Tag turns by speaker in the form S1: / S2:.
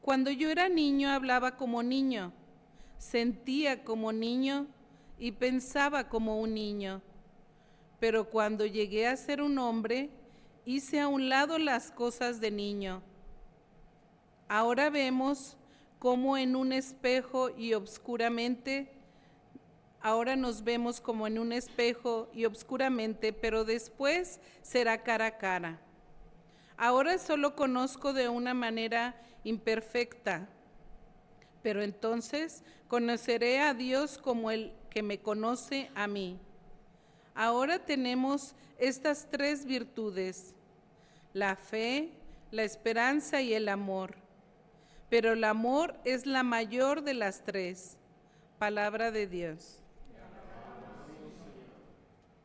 S1: Cuando yo era niño hablaba como niño, sentía como niño y pensaba como un niño. Pero cuando llegué a ser un hombre, hice a un lado las cosas de niño. Ahora vemos como en un espejo y obscuramente, ahora nos vemos como en un espejo y obscuramente, pero después será cara a cara. Ahora solo conozco de una manera imperfecta, pero entonces conoceré a Dios como el que me conoce a mí. Ahora tenemos estas tres virtudes: la fe, la esperanza y el amor. Pero el amor es la mayor de las tres. Palabra de Dios.